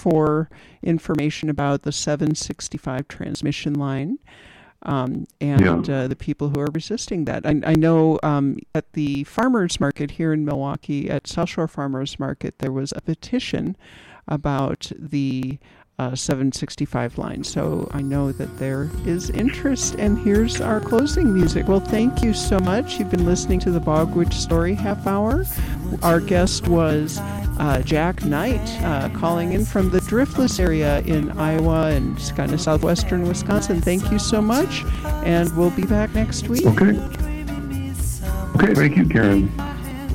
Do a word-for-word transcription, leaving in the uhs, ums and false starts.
for information about the seven sixty-five transmission line. Um, and Yeah. uh, the people who are resisting that. I, I know um, at the farmers market here in Milwaukee, at South Shore Farmers Market, there was a petition about the uh, seven sixty-five line. So I know that there is interest, and here's our closing music. Well, thank you so much. You've been listening to the Bogwitch Story Half Hour. Our guest was uh, Jack Knight, uh, calling in from the Driftless area in Iowa and kind of southwestern Wisconsin. Thank you so much, and we'll be back next week. Okay. Okay, thank you, Karen.